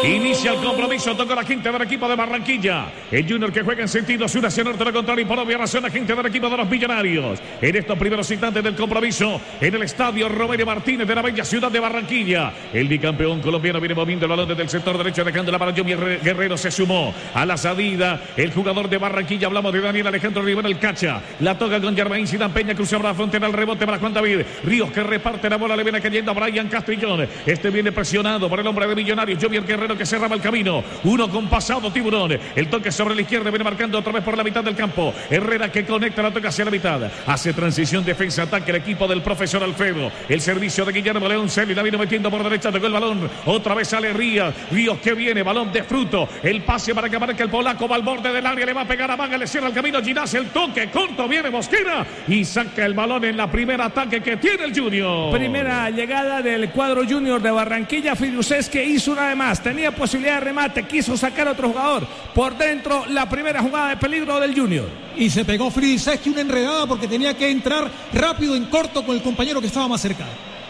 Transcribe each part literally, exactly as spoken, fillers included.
Inicia el compromiso, toca la quinta del equipo de Barranquilla. El Junior que juega en sentido sur hacia norte, lo contrario y por obvia razón la gente del equipo de los Millonarios. En estos primeros instantes del compromiso, en el estadio Romelio Martínez de la bella ciudad de Barranquilla. El bicampeón colombiano viene moviendo el balón desde el sector derecho, dejándola para Jomier Guerrero. Se sumó a la salida el jugador de Barranquilla. Hablamos de Daniel Alejandro Rivera, el Cacha. La toca con Germain Zidane Peña, cruzaba la frontera, el rebote para Juan David Ríos, que reparte la bola, le viene cayendo a Brian Castrillón. Este viene presionado por el hombre de Millonarios, Jomier Guerrero, que cerraba el camino. Uno con pasado Tiburón. El toque sobre la izquierda, viene marcando otra vez por la mitad del campo. Herrera que conecta, la toca hacia la mitad. Hace transición, defensa, ataque el equipo del profesor Alfredo. El servicio de Guillermo León Celi, la vino metiendo por derecha, tocó el balón. Otra vez sale Ríos. Ríos que viene, balón de fruto. El pase para que marque el polaco, va al borde del área, le va a pegar a Manga, le cierra el camino Ginás, el toque corto, viene Mosquera y saca el balón en la primera ataque que tiene el Junior. Primera llegada del cuadro Junior de Barranquilla. Fidusés que hizo una de más, tenía posibilidad de remate, quiso sacar a otro jugador. Por dentro, la primera jugada de peligro del Junior. Y se pegó Fidusés, que una enredada porque tenía que entrar rápido en corto con el compañero que estaba más cerca.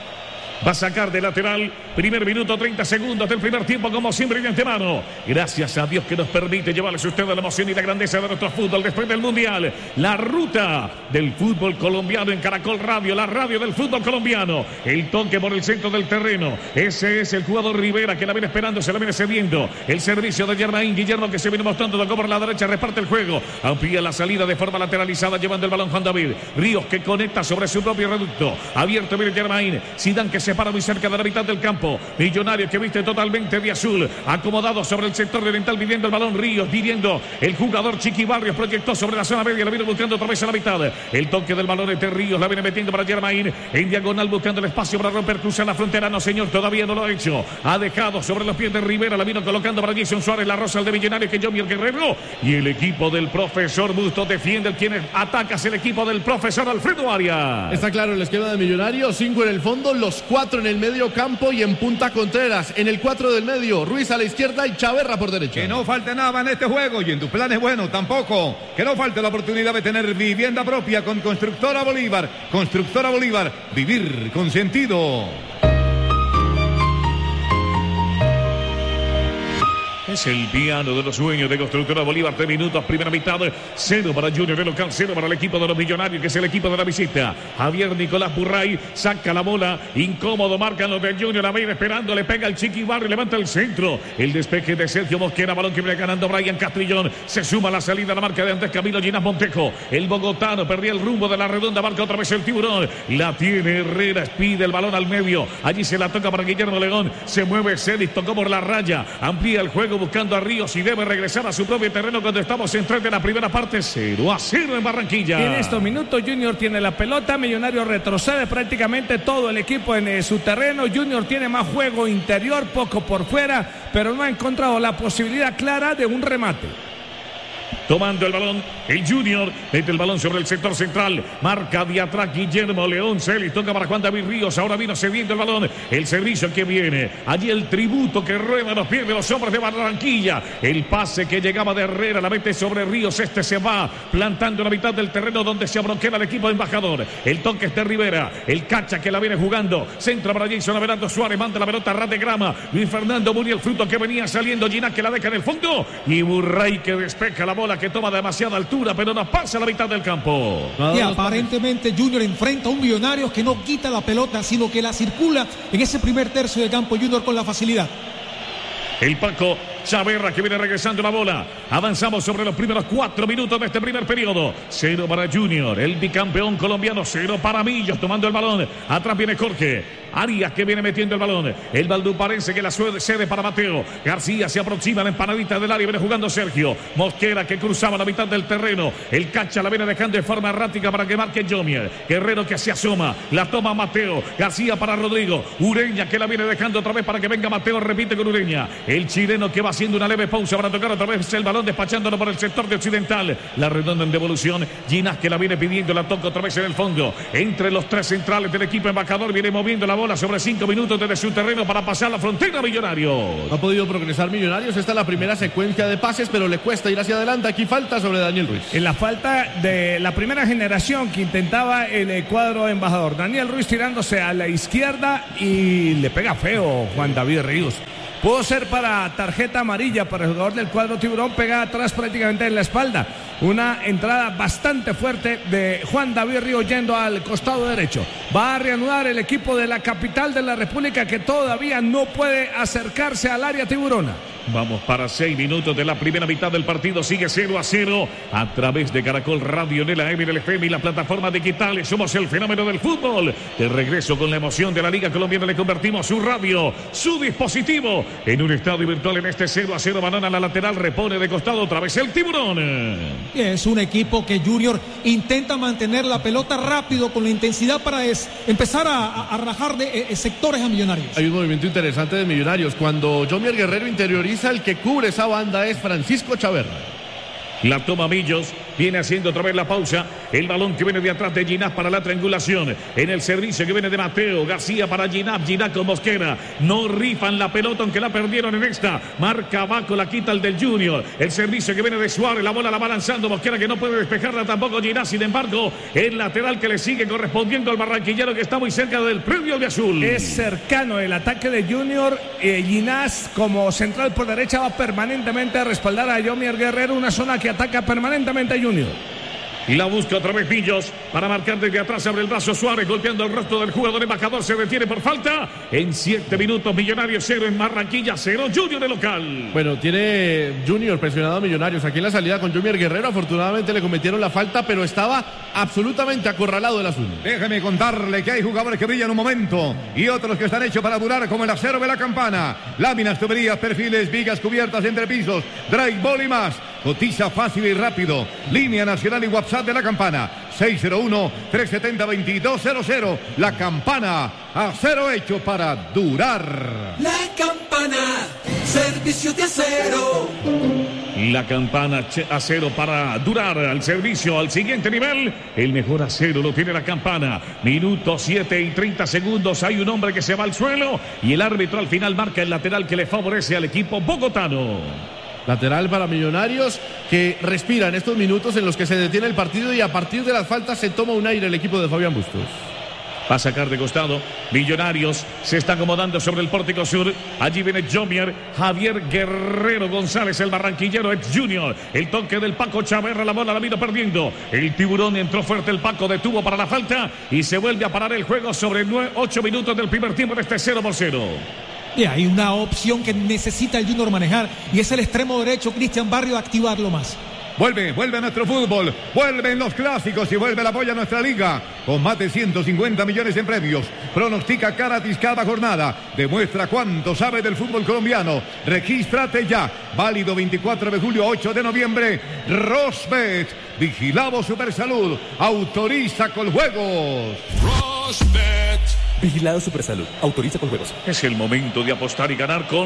Va a sacar de lateral, primer minuto, treinta segundos del primer tiempo, como siempre de antemano. Gracias a Dios que nos permite llevarles a ustedes la emoción y la grandeza de nuestro fútbol después del Mundial. La ruta del fútbol colombiano en Caracol Radio, la radio del fútbol colombiano. El toque por el centro del terreno. Ese es el jugador Rivera que la viene esperando, se la viene cediendo. El servicio de Germain Guillermo que se viene mostrando, tocó por la derecha, reparte el juego. Amplía la salida de forma lateralizada, llevando el balón Juan David Ríos, que conecta sobre su propio reducto. Abierto viene Germain. Zidane que se para muy cerca de la mitad del campo. Millonario que viste totalmente de azul, acomodado sobre el sector oriental, viviendo el balón Ríos, viviendo el jugador Chiqui Barrios, proyectó sobre la zona media, la viene buscando otra vez a la mitad. El toque del balón entre Ríos, la viene metiendo para Germain, en diagonal buscando el espacio para romper, cruzar la frontera. No señor, todavía no lo ha hecho. Ha dejado sobre los pies de Rivera, la vino colocando para Jason Suárez, la rosa de Millonario que Jomier Guerrero. Y el equipo del profesor Bustos defiende, el quien ataca es el equipo del profesor Alfredo Arias. Está claro el esquema de Millonarios, cinco en el fondo, los cuatro en el medio campo y en punta Contreras. En el cuatro del medio, Ruiz a la izquierda y Chaverra por derecha. Que no falte nada en este juego y en tus planes, bueno, tampoco. Que no falte la oportunidad de tener vivienda propia con Constructora Bolívar. Constructora Bolívar, vivir con sentido. Es el piano de los sueños de Constructora Bolívar. Tres minutos, primera mitad. Cero para Junior de local, cero para el equipo de los Millonarios, que es el equipo de la visita. Javier Nicolás Burray saca la bola. Incómodo, marcan los del Junior. La viene esperando, le pega el Chiqui Barrio, levanta el centro. El despeje de Sergio Mosquera, balón que viene ganando Brian Castrillón. Se suma a la salida, la marca de antes Camilo Ginás Montejo. El bogotano perdía el rumbo de la redonda, marca otra vez el Tiburón. La tiene Herrera, pide el balón al medio. Allí se la toca para Guillermo León. Se mueve Celis, tocó por la raya. Amplía el juego buscando a Ríos y debe regresar a su propio terreno cuando estamos en tres de la primera parte. Cero a cero en Barranquilla. Y en estos minutos Junior tiene la pelota, Millonario retrocede prácticamente todo el equipo en eh, su terreno. Junior tiene más juego interior, poco por fuera, pero no ha encontrado la posibilidad clara de un remate. Tomando el balón, el Junior mete el balón sobre el sector central. Marca de atrás Guillermo León Celis. Toca para Juan David Ríos. Ahora vino cediendo el balón. El servicio que viene. Allí el tributo que rueda los pies de los hombres de Barranquilla. El pase que llegaba de Herrera. La mete sobre Ríos. Este se va plantando en la mitad del terreno donde se abroquera el equipo de embajador. El toque es de Rivera. El Cacha que la viene jugando. Centra para Jason Averando Suárez. Manda la pelota a ras de grama. Luis Fernando Muriel, fruto que venía saliendo. Ginás que la deja en el fondo. Y Burray que despeja la bola, que toma demasiada altura, pero no pasa a la mitad del campo. Y aparentemente Junior enfrenta a un Millonario que no quita la pelota, sino que la circula en ese primer tercio de campo. Junior con la facilidad. El Paco Chaverra que viene regresando la bola. Avanzamos sobre los primeros cuatro minutos de este primer periodo. Cero para Junior, el bicampeón colombiano. Cero para Millos tomando el balón. Atrás viene Jorge Arias que viene metiendo el balón. El Valduparense que la cede para Mateo. García se aproxima a la empanadita del área. Viene jugando Sergio Mosquera que cruzaba la mitad del terreno. El Cacha la viene dejando de forma errática para que marque Jomier. Guerrero que se asoma. La toma Mateo. García para Rodrigo. Ureña que la viene dejando otra vez para que venga Mateo. Repite con Ureña. El chileno que va haciendo una leve pausa para tocar otra vez el balón, despachándolo por el sector de Occidental. La redonda en devolución. Ginás que la viene pidiendo. La toca otra vez en el fondo. Entre los tres centrales del equipo embajador. Viene moviendo la bola sobre cinco minutos desde su terreno para pasar la frontera a Millonarios. No ha podido progresar Millonarios. Esta es la primera secuencia de pases, pero le cuesta ir hacia adelante. Aquí falta sobre Daniel Ruiz. En la falta de la primera generación que intentaba el cuadro embajador. Daniel Ruiz tirándose a la izquierda y le pega feo Juan David Ríos. pudo ser para tarjeta amarilla para el jugador del cuadro tiburón, pegada atrás prácticamente en la espalda. Una entrada bastante fuerte de Juan David Ríos yendo al costado derecho. Va a reanudar el equipo de la capital de la República, que todavía no puede acercarse al área tiburona. Vamos para seis minutos de la primera mitad del partido. Sigue cero a cero a través de Caracol Radio, en el A M, en el F M y la plataforma digitales. Somos el fenómeno del fútbol. De regreso con la emoción de la Liga Colombiana, le convertimos su radio, su dispositivo, en un estadio virtual. En este cero a cero, balón a la lateral, repone de costado otra vez el tiburón. Es un equipo que Junior intenta mantener la pelota rápido con la intensidad para es, empezar a, a, a rajar de eh, sectores a Millonarios. Hay un movimiento interesante de Millonarios. Cuando Jomier Guerrero interioriza, el que cubre esa banda es Francisco Chaverra. La toma Millos, viene haciendo otra vez la pausa. El balón que viene de atrás de Ginás para la triangulación. En el servicio que viene de Mateo García para Ginás. Ginás con Mosquera. No rifan la pelota, aunque la perdieron en esta. Marca abajo, la quita el del Junior. El servicio que viene de Suárez. La bola la va lanzando Mosquera, que no puede despejarla tampoco Ginás. Sin embargo, el lateral que le sigue correspondiendo al barranquillero, que está muy cerca del premio de azul. Es cercano el ataque de Junior. Eh, Ginás como central por derecha va permanentemente a respaldar a Jomier Guerrero. Una zona que ataca permanentemente a Junior. Y la busca otra vez Millos para marcar desde atrás. Abre el brazo Suárez, golpeando el rostro del jugador embajador. Se detiene por falta. En siete minutos, Millonarios cero en Barranquilla, cero Junior de local. Bueno, tiene Junior presionado a Millonarios. Aquí en la salida con Jomier Guerrero, afortunadamente le cometieron la falta, pero estaba absolutamente acorralado el azul. Déjeme contarle que hay jugadores que brillan un momento y otros que están hechos para durar, como el acero de la campana. Láminas, tuberías, perfiles, vigas, cubiertas, entrepisos, drywall y más. Cotiza fácil y rápido. Línea nacional y WhatsApp de la campana. seis cero uno, tres siete cero, dos dos cero cero. La campana, acero hecho para durar. La campana, servicio de acero. La campana, acero para durar, al servicio, al siguiente nivel. El mejor acero lo tiene la campana. Minuto siete y treinta segundos. Hay un hombre que se va al suelo y el árbitro al final marca el lateral que le favorece al equipo bogotano. Lateral para Millonarios, que respira en estos minutos en los que se detiene el partido, y a partir de las faltas se toma un aire el equipo de Fabián Bustos. Va a sacar de costado. Millonarios se está acomodando sobre el pórtico sur. Allí viene Jomier, Javier Guerrero González, el barranquillero ex Junior. El toque del Paco Chaverra, la bola la vino perdiendo. El tiburón entró fuerte, el Paco detuvo para la falta y se vuelve a parar el juego sobre ocho minutos del primer tiempo de este cero por cero. Y hay una opción que necesita el Junior manejar, y es el extremo derecho, Cristian Barrio, activarlo más. Vuelve, vuelve a nuestro fútbol, vuelven los clásicos y vuelve el apoyo a nuestra liga. Con más de ciento cincuenta millones en premios. Pronostica gratis cada jornada. Demuestra cuánto sabe del fútbol colombiano. Regístrate ya. Válido veinticuatro de julio, ocho de noviembre. Rosbet. Vigilado Supersalud. Autoriza con juegos. Rosbet. Vigilado Supersalud. Autoriza con juegos. Es el momento de apostar y ganar con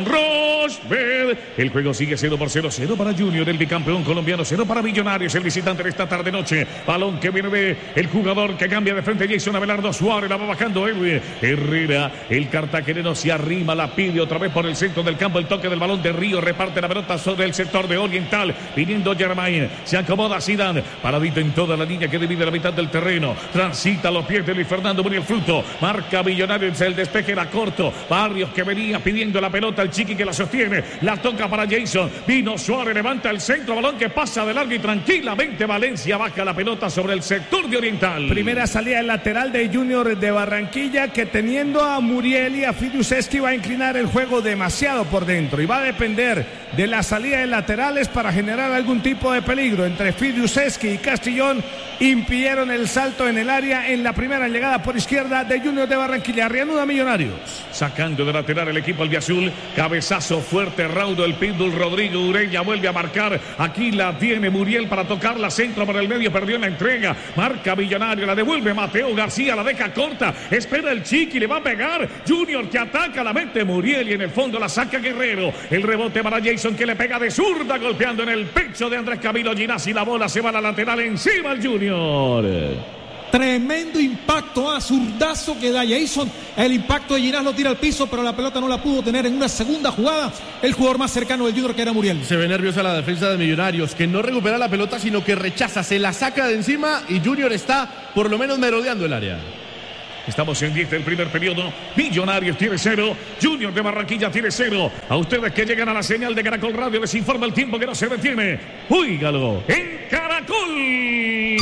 Rosbet. El juego sigue cero por cero. cero para Junior, el bicampeón colombiano. cero para Millonarios, el visitante de esta tarde-noche. Balón que viene de el jugador que cambia de frente. Jason Abelardo Suárez. La va bajando Edwin Herrera. El cartagenero se arrima. La pide otra vez por el centro del campo. El toque del balón de Río. Reparte la pelota sobre el sector de Oriental. Viniendo Germain. Se acomoda Zidane. Paradito en toda la línea que divide la mitad del terreno. Transita los pies de Luis Fernando Muriel Fruto. Marca Millonarios, el despeje era corto. Barrios que venía pidiendo la pelota, el Chiqui que la sostiene, la toca para Jason. Vino Suárez, levanta el centro, balón que pasa de largo y tranquilamente Valencia baja la pelota sobre el sector de Oriental. Primera salida del lateral de Junior de Barranquilla, que teniendo a Muriel y a Fiduseski va a inclinar el juego demasiado por dentro y va a depender de la salida de laterales para generar algún tipo de peligro. Entre Fiduseski y Castillón impidieron el salto en el área en la primera llegada por izquierda de Junior de Barranquilla. Reanuda Millonarios. Sacando de lateral el equipo albiazul. Cabezazo fuerte, raudo el Pitbull. Rodrigo Ureña vuelve a marcar. Aquí la tiene Muriel para tocarla. Centro por el medio, perdió en la entrega. Marca Millonario, la devuelve Mateo García, la deja corta. Espera el Chiqui, le va a pegar. Junior que ataca, la mete Muriel y en el fondo la saca Guerrero. El rebote para Jason que le pega de zurda, golpeando en el pecho de Andrés Camilo Ginás y la bola se va a la lateral encima al Junior. Tremendo impacto, a zurdazo que da Jason. El impacto de Ginás lo tira al piso, pero la pelota no la pudo tener en una segunda jugada el jugador más cercano del Junior, que era Muriel. Se ve nerviosa la defensa de Millonarios, que no recupera la pelota, sino que rechaza, se la saca de encima y Junior está por lo menos merodeando el área. Estamos en diez del primer periodo. Millonarios tiene cero. Junior de Barranquilla tiene cero. A ustedes que llegan a la señal de Caracol Radio les informa el tiempo que no se detiene. Óigalo en Caracol.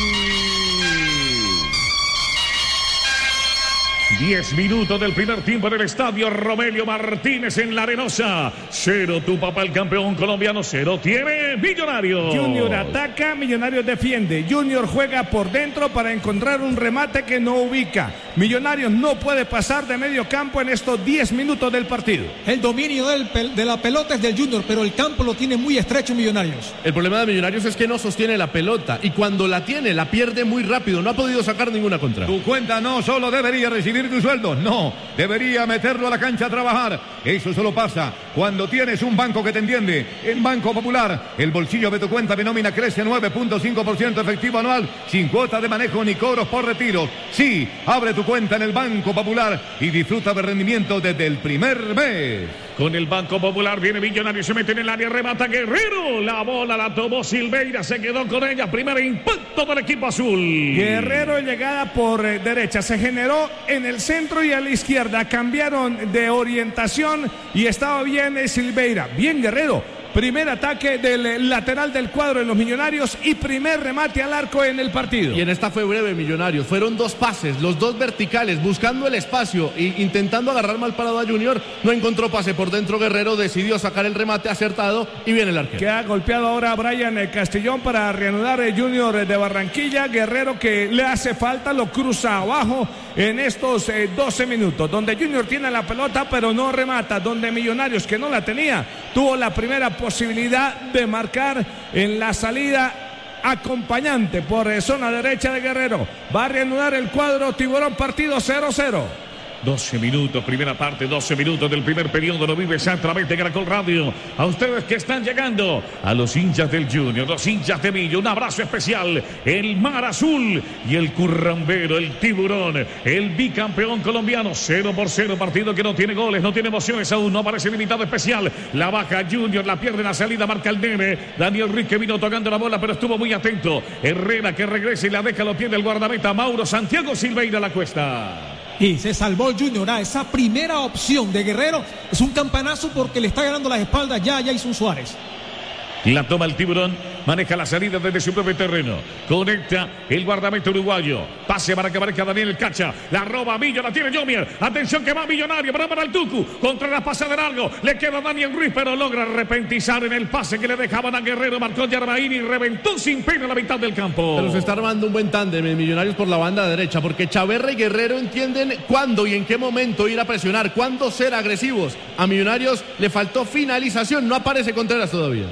Diez minutos del primer tiempo del estadio Romelio Martínez en La Arenosa. Cero tu papá el campeón colombiano, cero tiene Millonarios. Junior ataca, Millonarios defiende. Junior juega por dentro para encontrar un remate que no ubica. Millonarios no puede pasar de medio campo en estos diez minutos del partido. El dominio del, de la pelota es del Junior, pero el campo lo tiene muy estrecho Millonarios. El problema de Millonarios es que no sostiene la pelota y cuando la tiene la pierde muy rápido. No ha podido sacar ninguna contra. Tu cuenta no solo debería recibir tu sueldo, no, debería meterlo a la cancha a trabajar. Eso solo pasa cuando tienes un banco que te entiende. En Banco Popular, el bolsillo de tu cuenta de nómina crece nueve punto cinco por ciento efectivo anual, sin cuota de manejo ni cobros por retiros. Sí, abre tu cuenta en el Banco Popular y disfruta de rendimiento desde el primer mes. Con el Banco Popular viene Millonarios, se mete en el área, remata Guerrero. La bola la tomó Silveira, se quedó con ella. Primer impacto del equipo azul. Guerrero llegada por eh, derecha, se generó en el centro y a la izquierda. Cambiaron de orientación y estaba bien eh, Silveira. Bien Guerrero. Primer ataque del lateral del cuadro de los Millonarios y primer remate al arco en el partido. Y en esta fue breve Millonarios. Fueron dos pases, los dos verticales, buscando el espacio e intentando agarrar mal parado a Junior. No encontró pase por dentro Guerrero, decidió sacar el remate acertado y viene el arquero. Que ha golpeado ahora a Brian Castillón para reanudar el Junior de Barranquilla. Guerrero que le hace falta, lo cruza abajo en estos eh, doce minutos. Donde Junior tiene la pelota pero no remata. Donde Millonarios, que no la tenía, tuvo la primera posibilidad de marcar en la salida acompañante por eh, zona derecha de Guerrero. Va a reanudar el cuadro Tiburón, partido cero cero. doce minutos, primera parte, doce minutos del primer periodo. Lo vives a través de Caracol Radio. A ustedes que están llegando, a los hinchas del Junior, los hinchas de Millo, un abrazo especial. El Mar Azul y el Currambero, el Tiburón, el bicampeón colombiano. Cero por cero, partido que no tiene goles, no tiene emociones aún, no aparece limitado especial. La baja Junior, la pierde en la salida, marca el nene. Daniel Ruiz que vino tocando la bola, pero estuvo muy atento. Herrera que regresa y la deja a los pies del guardameta Mauro Santiago Silveira la cuesta. Y se salvó el Junior. Ah, esa primera opción de Guerrero es un campanazo porque le está ganando las espaldas ya a Jason Suárez. La toma el Tiburón, maneja la salida desde su propio terreno. Conecta el guardameta uruguayo. Pase para que aparezca Daniel Cacha. La roba Millo, la tiene Yomier. Atención que va Millonario, pero para el Tucu. Contra la pasada de largo. Le queda Daniel Ruiz, pero logra repentizar en el pase que le dejaban a Guerrero. Marcó Yarbaín y reventó sin pena la mitad del campo. Pero se está armando un buen tándem en Millonarios por la banda derecha, porque Chaverra y Guerrero entienden cuándo y en qué momento ir a presionar, cuándo ser agresivos. A Millonarios le faltó finalización, no aparece Contreras todavía.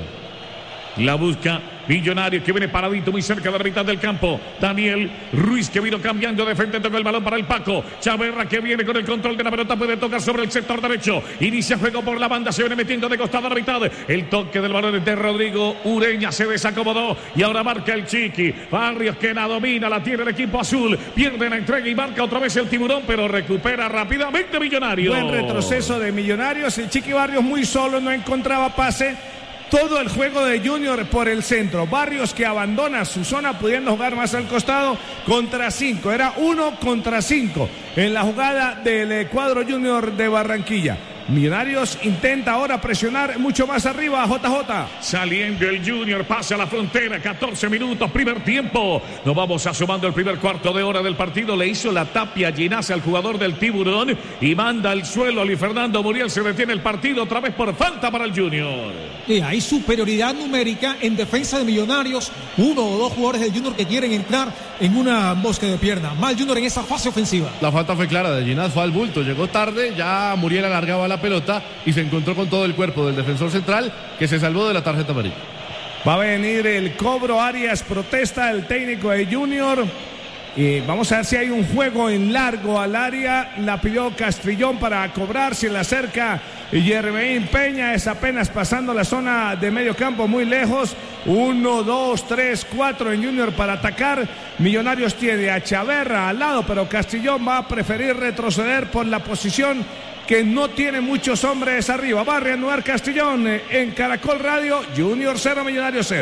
La busca Millonarios que viene paradito muy cerca de la mitad del campo. Daniel Ruiz que vino cambiando de frente, toca el balón para el Paco. Chaverra que viene con el control de la pelota, puede tocar sobre el sector derecho. Inicia juego por la banda, se viene metiendo de costado a la mitad. El toque del balón de Rodrigo Ureña, se desacomodó y ahora marca el Chiqui. Barrios que la domina, la tiene el equipo azul. Pierde la entrega y marca otra vez el Tiburón, pero recupera rápidamente Millonarios. Buen retroceso de Millonarios. El Chiqui Barrios muy solo, no encontraba pase. Todo el juego de Junior por el centro. Barrios que abandona su zona pudiendo jugar más al costado contra cinco. Era uno contra cinco en la jugada del cuadro Junior de Barranquilla. Millonarios intenta ahora presionar mucho más arriba a J J. Saliendo el Junior, pasa a la frontera, catorce minutos, primer tiempo. Nos vamos asomando el primer cuarto de hora del partido. Le hizo la tapia Ginás al jugador del Tiburón y manda al suelo a Luis Fernando Muriel. Se detiene el partido otra vez por falta para el Junior. Y hay superioridad numérica en defensa de Millonarios. Uno o dos jugadores del Junior que quieren entrar en una bosque de pierna. Mal Junior en esa fase ofensiva. La falta fue clara de Ginás, fue al bulto. Llegó tarde, ya Muriel alargaba la pelota y se encontró con todo el cuerpo del defensor central que se salvó de la tarjeta amarilla. Va a venir el cobro. Arias protesta, el técnico de Junior. Y vamos a ver si hay un juego en largo al área. La pidió Castrillón para cobrar. Se le acerca Yermeín Peña. Es apenas pasando la zona de medio campo, muy lejos. Uno, dos, tres, cuatro en Junior para atacar. Millonarios tiene a Chaverra al lado, pero Castrillón va a preferir retroceder por la posición que no tiene muchos hombres arriba. Va a reanudar Castrillón en Caracol Radio. Junior cero, Millonarios cero.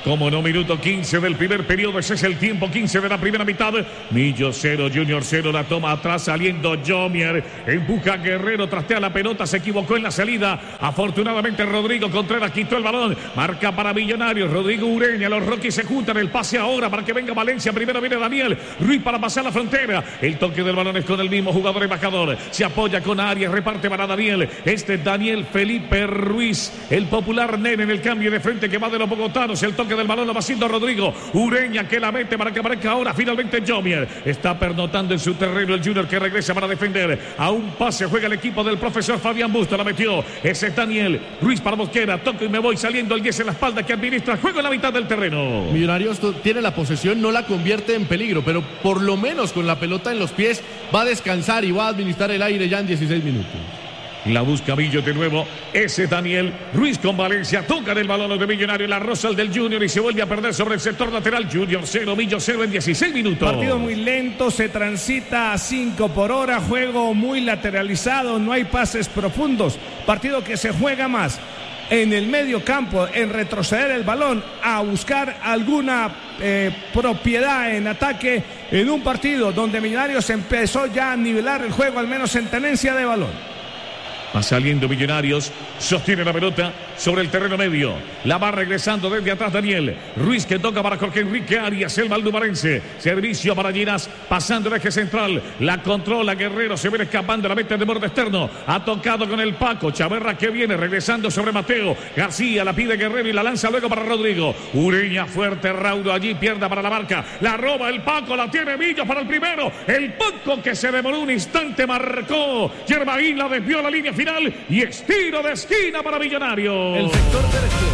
Como no, minuto quince del primer periodo. Ese es el tiempo, quince de la primera mitad. Millo cero, Junior cero. La toma atrás saliendo Jomier. Empuja Guerrero, trastea la pelota. Se equivocó en la salida. Afortunadamente Rodrigo Contreras quitó el balón. Marca para Millonarios. Rodrigo Ureña. Los Rockies se juntan. El pase ahora para que venga Valencia. Primero viene Daniel Ruiz para pasar la frontera. El toque del balón es con el mismo jugador embajador. Se apoya con Arias. Reparte para Daniel. Este Daniel Felipe Ruiz. El popular nene en el cambio de frente que va de los bogotanos. El toque del balón lo va haciendo Rodrigo Ureña, que la mete para que aparezca ahora finalmente Jomier. Está pernotando en su terreno el Junior, que regresa para defender. A un pase juega el equipo del profesor Fabián Busto. La metió. Ese es Daniel Ruiz para Mosquera. Toco y me voy, saliendo el diez en la espalda, que administra juego en la mitad del terreno. Millonarios tiene la posesión, no la convierte en peligro, pero por lo menos con la pelota en los pies va a descansar y va a administrar el aire ya en dieciséis minutos. La busca Millo de nuevo. Ese Daniel Ruiz con Valencia. Tocan el balón de Millonario. La rosa el del Junior y se vuelve a perder sobre el sector lateral. Junior cero, Millo cero en dieciséis minutos. Partido muy lento. Se transita a cinco por hora. Juego muy lateralizado. No hay pases profundos. Partido que se juega más en el medio campo, en retroceder el balón, a buscar alguna eh, propiedad en ataque en un partido donde Millonarios empezó ya a nivelar el juego, al menos en tenencia de balón. Va saliendo Millonarios, sostiene la pelota sobre el terreno medio. La va regresando desde atrás Daniel Ruiz, que toca para Jorge Enrique Arias, el valdumarense. Servicio para Giras, pasando el eje central. La controla Guerrero, se viene escapando, la mete de borde externo. Ha tocado con el Paco. Chaverra que viene regresando sobre Mateo. García la pide Guerrero y la lanza luego para Rodrigo. Ureña fuerte, raudo allí, pierda para la marca. La roba el Paco, la tiene Millo para el primero. El Paco, que se demoró un instante, marcó. Germain la desvió a la línea final. Y es tiro de esquina para Millonarios. El sector derecho.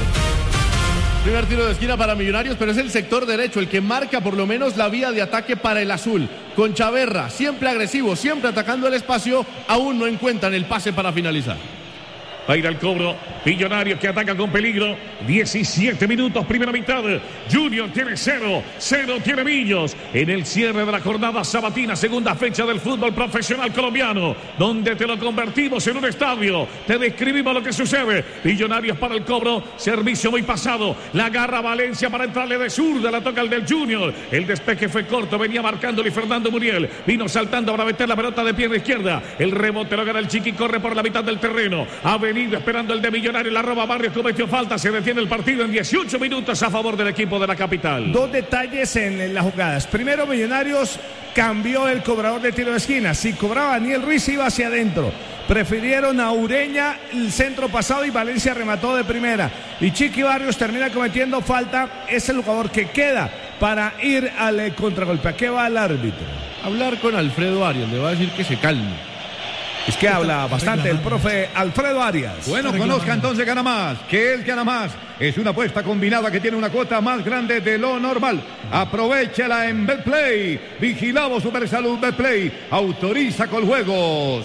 Primer tiro de esquina para Millonarios, pero es el sector derecho el que marca por lo menos la vía de ataque para el azul. Con Chaverra, siempre agresivo, siempre atacando el espacio, aún no encuentran el pase para finalizar. Va a ir al cobro. Millonarios que ataca con peligro. diecisiete minutos, primera mitad. Junior tiene cero. Cero tiene Millos. En el cierre de la jornada sabatina, segunda fecha del fútbol profesional colombiano, donde te lo convertimos en un estadio. Te describimos lo que sucede. Millonarios para el cobro. Servicio muy pasado. La agarra Valencia para entrarle de zurda. La toca el del Junior. El despeje fue corto. Venía marcándole Fernando Muriel. Vino saltando para meter la pelota de pierna izquierda. El rebote lo gana el Chiqui. Corre por la mitad del terreno. Ha venido esperando el de Millonarios, la roba Barrios, cometió falta, se detiene el partido en dieciocho minutos a favor del equipo de la capital. Dos detalles en las jugadas. Primero, Millonarios cambió el cobrador de tiro de esquina. Si cobraba Daniel Ruiz, iba hacia adentro. Prefirieron a Ureña el centro pasado y Valencia remató de primera. Y Chiqui Barrios termina cometiendo falta. Es el jugador que queda para ir al eh, contragolpe. ¿A qué va el árbitro? Hablar con Alfredo Arias, le va a decir que se calme. Es que habla bastante el profe Alfredo Arias. Bueno, conozca entonces Gana Más. ¿Qué es Gana Más? Es una apuesta combinada que tiene una cuota más grande de lo normal. Aprovechala en Betplay. Vigilado Supersalud Betplay. Autoriza con juegos.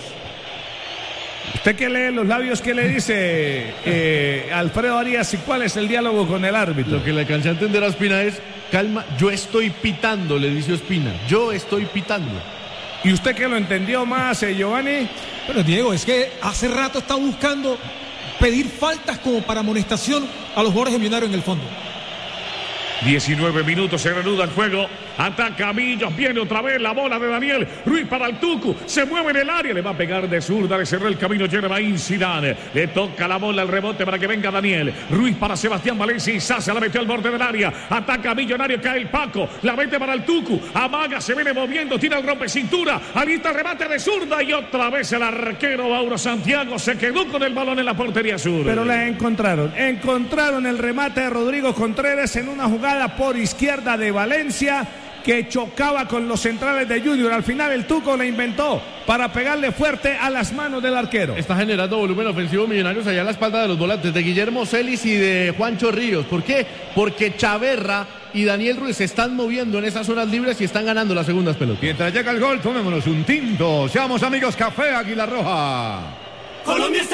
Usted que lee los labios, ¿qué le dice eh, Alfredo Arias y cuál es el diálogo con el árbitro? Lo que le alcancé a entender a Ospina es: calma, yo estoy pitando, le dice Ospina. Yo estoy pitando. ¿Y usted que lo entendió más, eh, Giovanni? Pero Diego, es que hace rato está buscando pedir faltas como para amonestación a los jugadores de Millonarios en el fondo. diecinueve minutos, se reanuda el juego. Ataca Millos, viene otra vez la bola de Daniel Ruiz para el Tucu. Se mueve en el área, le va a pegar de zurda, le cerró el camino Germain Zidane. Le toca la bola, el rebote para que venga Daniel Ruiz para Sebastián Valencia y Sasa la metió al borde del área. Ataca Millonario, cae el Paco, la mete para el Tucu. Amaga, se viene moviendo, tira el rompe cintura. Avista el remate de zurda y otra vez el arquero Mauro Santiago se quedó con el balón en la portería sur. Pero la encontraron. Encontraron el remate de Rodrigo Contreras en una jugada por izquierda de Valencia, que chocaba con los centrales de Junior. Al final el Tuco la inventó para pegarle fuerte a las manos del arquero. Está generando volumen ofensivo Millonarios allá a la espalda de los volantes de Guillermo Celis y de Juancho Ríos. ¿Por qué? Porque Chaverra y Daniel Ruiz se están moviendo en esas zonas libres y están ganando las segundas pelotas. Mientras llega el gol, tomémonos un tinto. Seamos amigos, Café Águila Roja. Colombia está